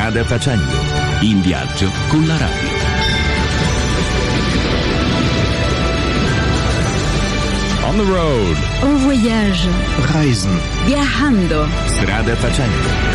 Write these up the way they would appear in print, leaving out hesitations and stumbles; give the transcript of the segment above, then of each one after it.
Strada facendo, in viaggio con la radio. On the road. En voyage. Reisen. Viajando. Strada facendo.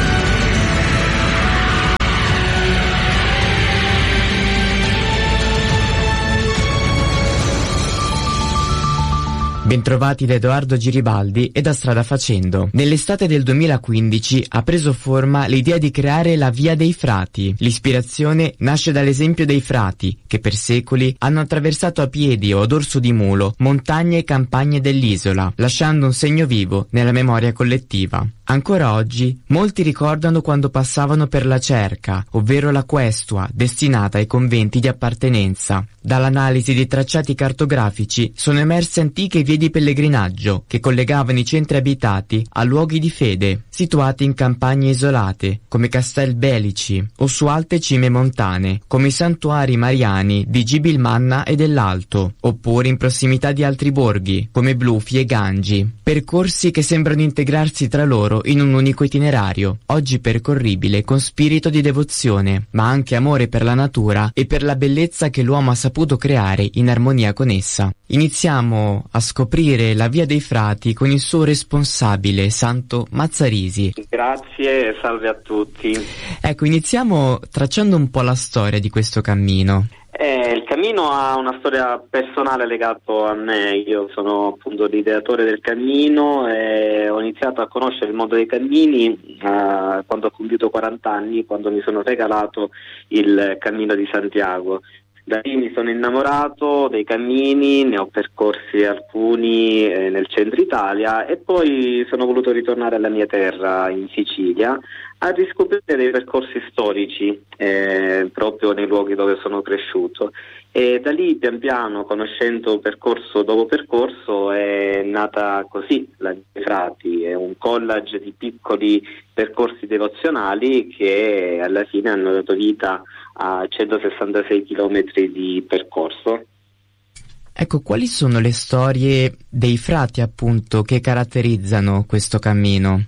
Bentrovati da Edoardo Giribaldi e da Strada Facendo. Nell'estate del 2015 ha preso forma l'idea di creare la Via dei Frati. L'ispirazione nasce dall'esempio dei frati, che per secoli hanno attraversato a piedi o a dorso di mulo montagne e campagne dell'isola, lasciando un segno vivo nella memoria collettiva. Ancora oggi, molti ricordano quando passavano per la cerca, ovvero la questua, destinata ai conventi di appartenenza. Dall'analisi dei tracciati cartografici sono emerse antiche vie di pellegrinaggio che collegavano i centri abitati a luoghi di fede, situati in campagne isolate, come Castelbelici, o su alte cime montane, come i santuari mariani di Gibilmanna e dell'Alto, oppure in prossimità di altri borghi, come Blufi e Gangi. Percorsi che sembrano integrarsi tra loro in un unico itinerario, oggi percorribile con spirito di devozione, ma anche amore per la natura e per la bellezza che l'uomo ha saputo creare in armonia con essa. Iniziamo a scoprire la Via dei Frati con il suo responsabile, Santo Mazzarisi. Grazie e salve a tutti. Ecco, iniziamo tracciando un po' la storia di questo cammino. Il cammino ha una storia personale legato a me. Io sono appunto l'ideatore del cammino e ho iniziato a conoscere il mondo dei cammini quando ho compiuto 40 anni, quando mi sono regalato il Cammino di Santiago. Da lì mi sono innamorato dei cammini, ne ho percorsi alcuni nel centro Italia e poi sono voluto ritornare alla mia terra in Sicilia a riscoprire dei percorsi storici proprio nei luoghi dove sono cresciuto. E da lì pian piano, conoscendo percorso dopo percorso, è nata così la Via dei Frati, è un collage di piccoli percorsi devozionali che alla fine hanno dato vita a 166 chilometri di percorso. Ecco, quali sono le storie dei frati appunto che caratterizzano questo cammino?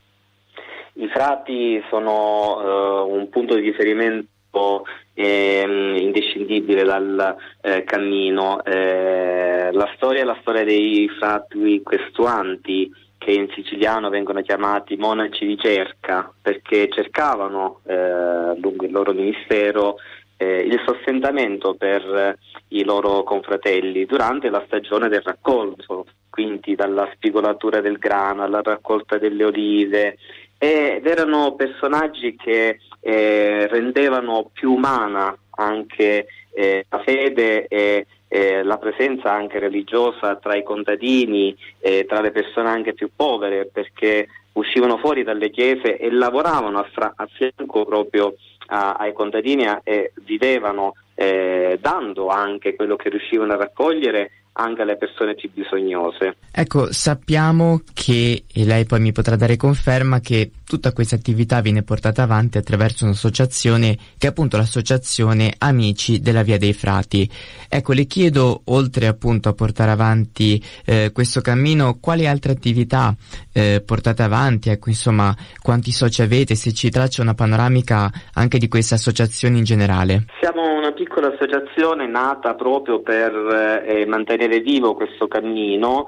I frati sono un punto di riferimento indescindibile dal cammino. La storia è la storia dei frati questuanti, che in siciliano vengono chiamati monaci di cerca, perché cercavano lungo il loro ministero il sostentamento per i loro confratelli durante la stagione del raccolto, quindi dalla spigolatura del grano alla raccolta delle olive, ed erano personaggi che rendevano più umana anche la fede e la presenza anche religiosa tra i contadini, tra le persone anche più povere, perché uscivano fuori dalle chiese e lavoravano a fianco proprio ai contadini e vivevano dando anche quello che riuscivano a raccogliere anche alle persone più bisognose. Ecco, sappiamo che, e lei poi mi potrà dare conferma, che tutta questa attività viene portata avanti attraverso un'associazione che è appunto l'associazione Amici della Via dei Frati. Ecco, le chiedo, oltre appunto a portare avanti questo cammino, quali altre attività portate avanti, ecco, insomma, quanti soci avete, se ci traccia una panoramica anche di questa associazione in generale. Siamo una piccola associazione nata proprio per mantenere vivo questo cammino,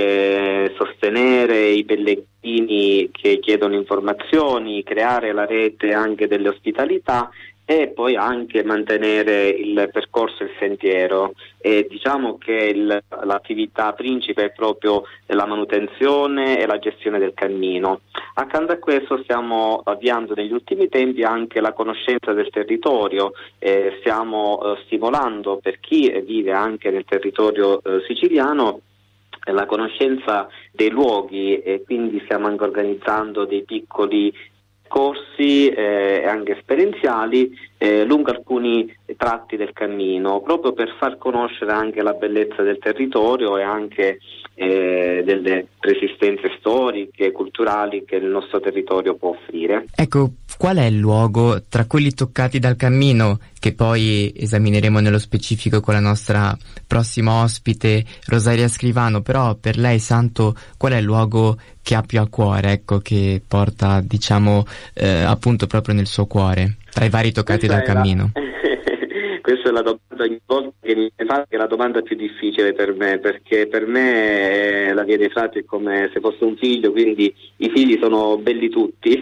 sostenere i pellegrini che chiedono informazioni, creare la rete anche delle ospitalità e poi anche mantenere il percorso e il sentiero. E diciamo che l'attività principe è proprio la manutenzione e la gestione del cammino. Accanto a questo stiamo avviando negli ultimi tempi anche la conoscenza del territorio, stiamo stimolando per chi vive anche nel territorio siciliano la conoscenza dei luoghi, e quindi stiamo anche organizzando dei piccoli corsi anche esperienziali lungo alcuni tratti del cammino, proprio per far conoscere anche la bellezza del territorio e anche delle resistenze storiche, culturali che il nostro territorio può offrire. Ecco, qual è il luogo tra quelli toccati dal cammino, che poi esamineremo nello specifico con la nostra prossima ospite Rosaria Scrivano, però per lei, Santo, qual è il luogo che ha più a cuore, ecco, che porta, diciamo, appunto proprio nel suo cuore, tra i vari toccati dal cammino? Questa è la domanda ogni volta che mi fa, che è la domanda più difficile per me, perché per me la Via dei Frati è come se fosse un figlio, quindi i figli sono belli tutti.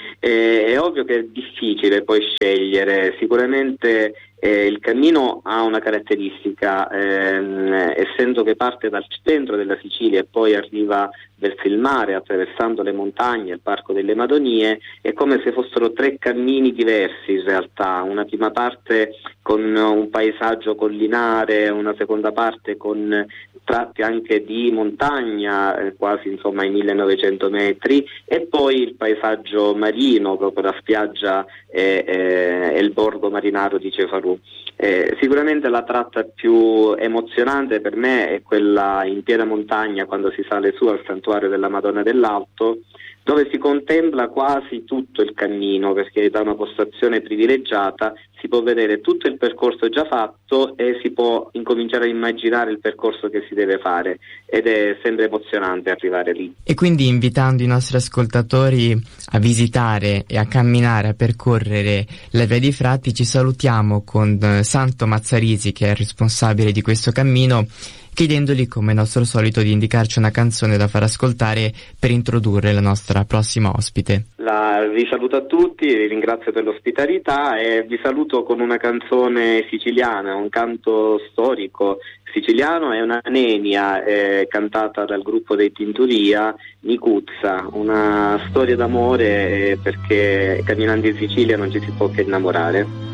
È ovvio che è difficile poi scegliere, sicuramente il cammino ha una caratteristica, essendo che parte dal centro della Sicilia e poi arriva verso il mare attraversando le montagne, il Parco delle Madonie, è come se fossero 3 cammini diversi in realtà, una prima parte con un paesaggio collinare, una seconda parte con tratti anche di montagna, quasi insomma ai 1900 metri, e poi il paesaggio marino, proprio la spiaggia e il borgo marinaro di Cefalù. Sicuramente la tratta più emozionante per me è quella in piena montagna, quando si sale su al santuario della Madonna dell'Alto, dove si contempla quasi tutto il cammino, perché da una postazione privilegiata si può vedere tutto il percorso già fatto e si può incominciare a immaginare il percorso che si deve fare, ed è sempre emozionante arrivare lì. E quindi, invitando i nostri ascoltatori a visitare e a camminare, a percorrere la Via dei Frati, ci salutiamo con Santo Mazzarisi, che è il responsabile di questo cammino, chiedendogli, come nostro solito, di indicarci una canzone da far ascoltare per introdurre la nostra prossima ospite. Vi saluto a tutti, vi ringrazio per l'ospitalità e vi saluto con una canzone siciliana, un canto storico siciliano, è una nenia cantata dal gruppo dei Tinturia, Nicuzza, una storia d'amore, perché camminando in Sicilia non ci si può che innamorare.